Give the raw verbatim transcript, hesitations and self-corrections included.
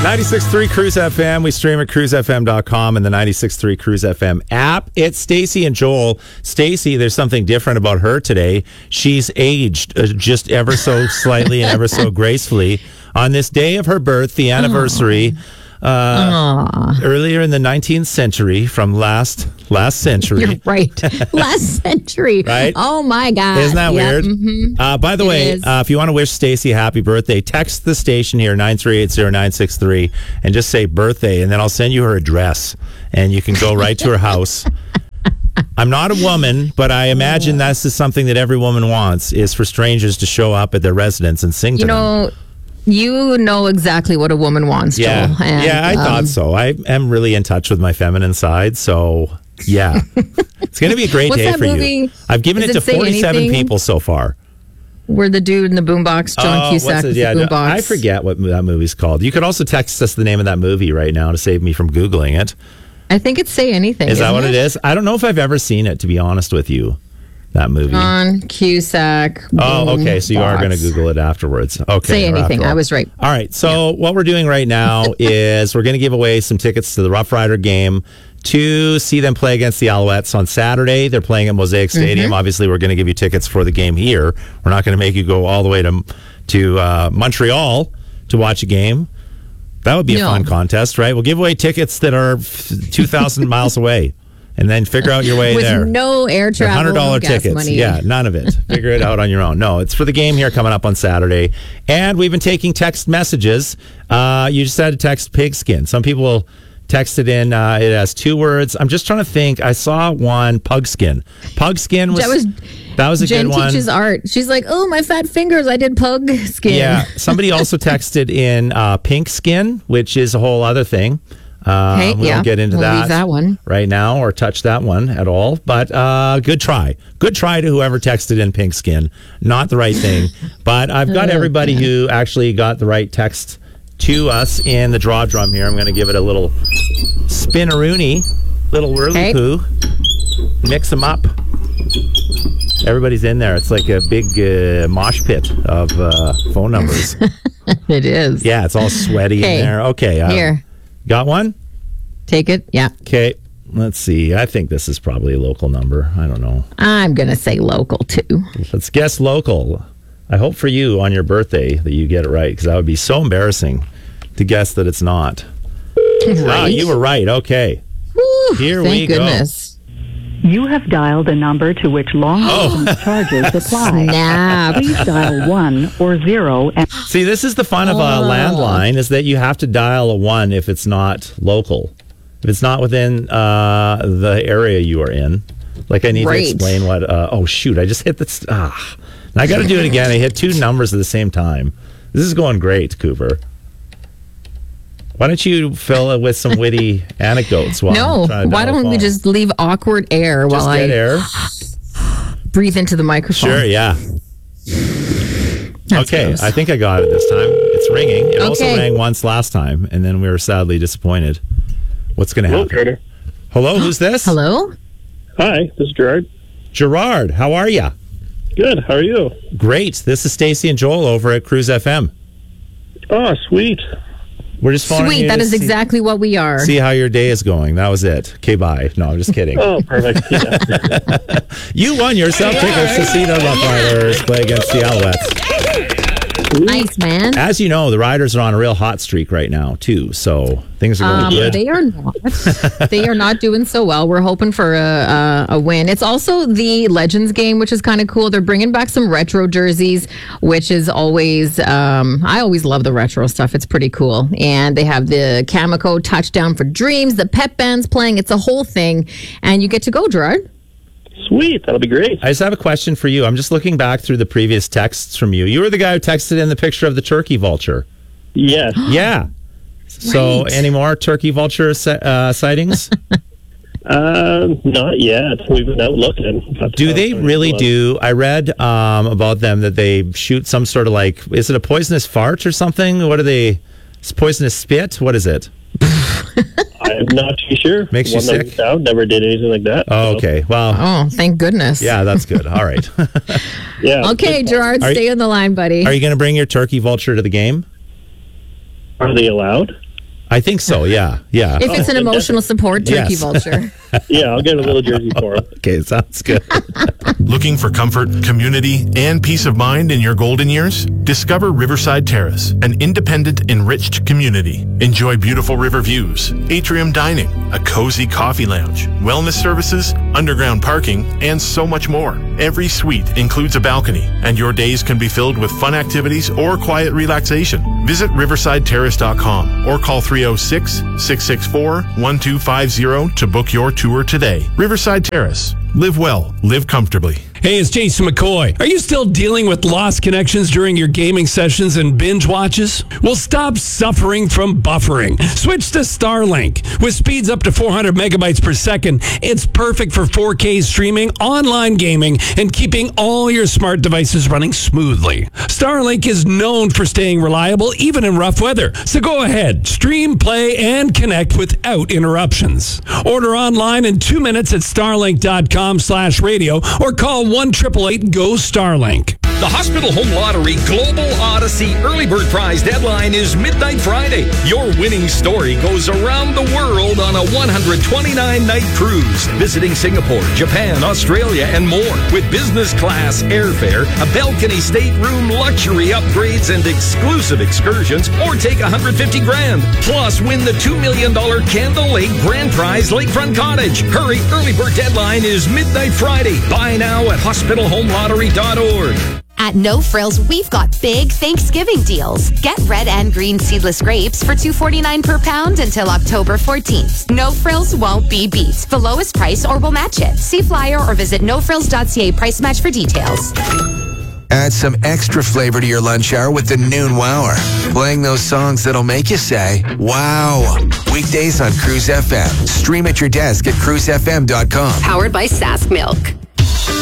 ninety-six point three Cruise F M. We stream at cruise f m dot com and the ninety-six point three Cruise F M app. It's Stacey and Joel. Stacey, there's something different about her today. She's aged uh, just ever so slightly and ever so gracefully. On this day of her birth, the anniversary, uh, earlier in the nineteenth century, from last last century. You're right. Last century. Right? Oh, my God. Isn't that yep. weird? Mm-hmm. Uh, by the It way, is. uh, if you want to wish Stacey a happy birthday, text the station here, nine three eight zero nine six three, and just say birthday, and then I'll send you her address, and you can go right to her house. I'm not a woman, but I imagine this is something that every woman wants, is for strangers to show up at their residence and sing to You them. know, you know exactly what a woman wants, Yeah, Joel. And, yeah, I um, thought so. I am really in touch with my feminine side, so yeah. It's going to be a great What's day that for movie? you. I've given Does it to it say forty-seven anything? people so far. Where the dude in the boombox, John Oh, Cusack, what's it? is Yeah, the no, boombox. I forget what that movie's called. You could also text us the name of that movie right now to save me from Googling it. I think it's Say Anything. Is that isn't what it is? I don't know if I've ever seen it, to be honest with you, that movie. John Cusack. Oh, okay. So you are Boombox. going to Google it afterwards. Okay. Say or Anything. after all. I was right. All right. So what we're doing right now is we're going to give away some tickets to the Rough Rider game to see them play against the Alouettes on Saturday. They're playing at Mosaic Stadium. Mm-hmm. Obviously, we're going to give you tickets for the game here. We're not going to make you go all the way to to uh, Montreal to watch a game. That would be a No. fun contest, right? We'll give away tickets that are two thousand miles away, and then figure out your way With there. no air They're travel, one hundred dollars no gas tickets. money. Yeah, none of it. Figure it out on your own. No, it's for the game here coming up on Saturday. And we've been taking text messages. Uh, you just had to text pigskin. Some people will text it in. Uh, it has two words. I'm just trying to think. I saw one, pugskin. Pugskin was, That was that was a Jen good one. teaches art. She's like, oh, my fat fingers. I did pug skin. Yeah. Somebody also texted in uh, pink skin, which is a whole other thing. Uh, Okay, we yeah. won't get into We'll that, leave that one. right now or touch that one at all. But uh, good try. Good try to whoever texted in pink skin. Not the right thing. But I've got everybody who actually got the right text to us in the draw drum here. I'm going to give it a little spinneroony, little whirly poo. Mix them up. Everybody's in there. It's like a big uh, mosh pit of uh, phone numbers. It is. Yeah, it's all sweaty in Okay. there. Okay. Uh, Here. Got one? Take it. Yeah. Okay. Let's see. I think this is probably a local number. I don't know. I'm going to say local, too. Let's guess local. I hope for you on your birthday that you get it right, because that would be so embarrassing to guess that it's not. Ah, Right. you were right. Okay. Whew, Here thank we go. goodness. You have dialed a number to which long-distance charges apply. Snap. Please dial one or zero. And See, this is the fun of a Oh. landline, is that you have to dial a one if it's not local. If it's not within uh, the area you are in. Like I need Right. to explain what, uh, oh shoot, I just hit this, ah. And I got to do it again. I hit two numbers at the same time. This is going great, Cooper. Why don't you fill it with some witty anecdotes while No. I'm trying to Why dial a don't we phone? just leave awkward air Just while I get air? breathe into the microphone? Sure, yeah. That's okay, gross. I think I got it this time. It's ringing. It also Okay. rang once last time, and then we were sadly disappointed. What's going to Hello, happen? Carter. Hello, who's this? Hello? Hi, this is Gerard. Gerard, how are you? Good. How are you? Great. This is Stacey and Joel over at Cruise F M. Oh, sweet. We're just phoning Sweet. you That to is see, exactly what we are. see how your day is going. That was it. Okay, bye. No, I'm just kidding. Oh, perfect. Yeah. You won yourself tickets to see the Rough Riders play against the Alouettes. Nice, man. As you know, the Riders are on a real hot streak right now, too. So things are going Um, good. they are not. They are not doing so well. We're hoping for a, a, a win. It's also the Legends game, which is kind of cool. They're bringing back some retro jerseys, which is always, um, I always love the retro stuff. It's pretty cool. And they have the Cameco Touchdown for Dreams, the pep band's playing. It's a whole thing. And you get to go, Gerard. Sweet. That'll be great. I just have a question for you. I'm just looking back through the previous texts from you. You were the guy who texted in the picture of the turkey vulture. Yes. Yeah. So, Right. any more turkey vulture si- uh, sightings? uh, not yet. We've been out looking. But, Do uh, they really do? I read um, about them that they shoot some sort of like, is it a poisonous fart or something? What are they? It's poisonous spit? What is it? I'm not too sure. Makes you One that we sick? found never did anything like that. Oh, so, okay. Well, Oh, thank goodness. yeah, that's good. All right. Yeah. Okay, Gerard, Are you- stay on the line, buddy. Are you going to bring your turkey vulture to the game? Are they allowed? I think so. Yeah, yeah. If it's an emotional support turkey Yes. vulture. Yeah, I'll get a little jersey for him. Okay, sounds good. Looking for comfort, community, and peace of mind in your golden years? Discover Riverside Terrace, an independent, enriched community. Enjoy beautiful river views, atrium dining, a cozy coffee lounge, wellness services, underground parking, and so much more. Every suite includes a balcony, and your days can be filled with fun activities or quiet relaxation. Visit riverside terrace dot com or call three oh six, six six four, one two five zero to book your tour today. Riverside Terrace. Live well, live comfortably. Hey, it's Jason McCoy. Are you still dealing with lost connections during your gaming sessions and binge watches? Well, stop suffering from buffering. Switch to Starlink. With speeds up to four hundred megabytes per second, it's perfect for four K streaming, online gaming, and keeping all your smart devices running smoothly. Starlink is known for staying reliable even in rough weather. So go ahead, stream, play, and connect without interruptions. Order online in two minutes at starlink dot com slash radio or call one eight eight eight go Starlink. The Hospital Home Lottery Global Odyssey Early Bird Prize deadline is midnight Friday. Your winning story goes around the world on a one hundred twenty-nine night cruise, visiting Singapore, Japan, Australia, and more. With business class airfare, a balcony stateroom, luxury upgrades, and exclusive excursions, or take one hundred fifty grand. Plus, win the two million dollars Candle Lake Grand Prize Lakefront Cottage. Hurry, early bird deadline is midnight Friday. Buy now at hospital home lottery dot org. At No Frills, we've got big Thanksgiving deals. Get red and green seedless grapes for two dollars and forty-nine cents per pound until October fourteenth. No Frills won't be beat. The lowest price or we'll match it. See flyer or visit no frills dot c a price match for details. Add some extra flavor to your lunch hour with the Noon Wower. Playing those songs that'll make you say, wow. Weekdays on Cruise F M. Stream at your desk at cruise f m dot com. Powered by Sask Milk.